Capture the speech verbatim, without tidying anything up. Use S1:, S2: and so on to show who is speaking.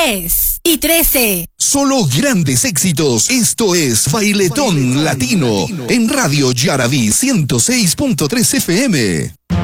S1: diez y trece.
S2: Solo grandes éxitos. Esto es Bailetón, Bailetón Latino, Latino en Radio Yaraví ciento seis punto tres F M.